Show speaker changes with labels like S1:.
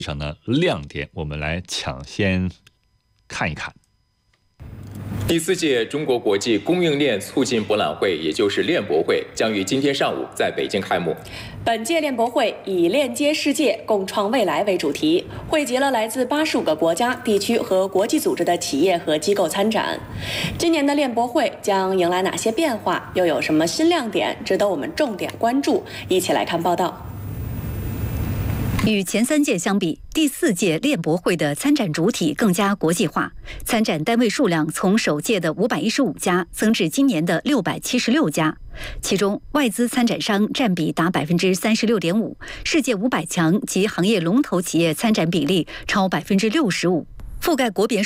S1: 上的亮点，我们来抢先看一看。
S2: 第4届中国国际供应链促进博览会，也就是链博会，将于今天上午在北京开幕。
S3: 本届链博会以“链接世界，共创未来”为主题，汇集了来自85个国家、地区和国际组织的企业和机构参展。今年的链博会将迎来哪些变化？又有什么新亮点值得我们重点关注？一起来看报道。
S4: 与前3届相比，第4届链博会的参展主体更加国际化，参展单位数量从首届的515家增至今年的676家，其中外资参展商占比达36.5%，世界500强及行业龙头企业参展比例超65%，覆盖国别